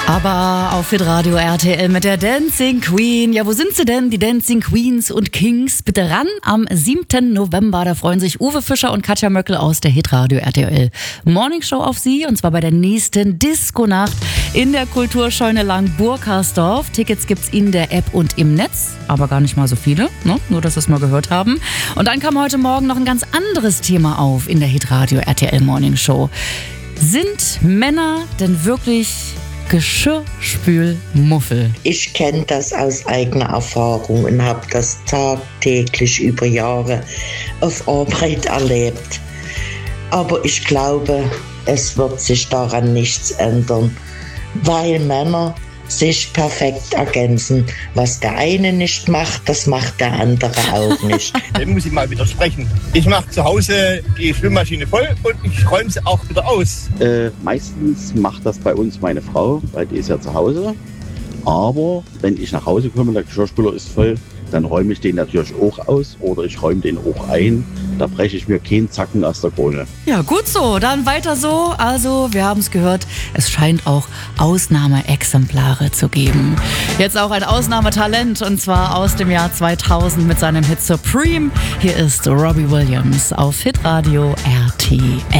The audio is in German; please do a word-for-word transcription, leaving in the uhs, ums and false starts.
Aber auf Hitradio R T L mit der Dancing Queen. Ja, wo sind sie denn, die Dancing Queens und Kings? Bitte ran am siebten November. Da freuen sich Uwe Fischer und Katja Möckel aus der Hitradio R T L Morning Show auf Sie. Und zwar bei der nächsten Disco-Nacht in der Kulturscheune Lang-Burkersdorf. Tickets gibt's in der App und im Netz. Aber gar nicht mal so viele, ne? Nur, dass wir es mal gehört haben. Und dann kam heute Morgen noch ein ganz anderes Thema auf in der Hitradio R T L Morning Show. Sind Männer denn wirklich Geschirrspülmuffel? Ich kenne das aus eigener Erfahrung und habe das tagtäglich über Jahre auf Arbeit erlebt. Aber ich glaube, es wird sich daran nichts ändern, weil Männer sich perfekt ergänzen. Was der eine nicht macht, das macht der andere auch nicht. Dem muss ich mal widersprechen. Ich mache zu Hause die Spülmaschine voll und ich räume sie auch wieder aus. Äh, meistens macht das bei uns meine Frau, weil die ist ja zu Hause. Aber wenn ich nach Hause komme und der Geschirrspüler ist voll, dann räume ich den natürlich auch aus oder ich räume den auch ein. Da breche ich mir keinen Zacken aus der Krone. Ja, gut so. Dann weiter so. Also, wir haben es gehört, es scheint auch Ausnahmeexemplare zu geben. Jetzt auch ein Ausnahmetalent und zwar aus dem Jahr zweitausend mit seinem Hit Supreme. Hier ist Robbie Williams auf Hitradio R T L.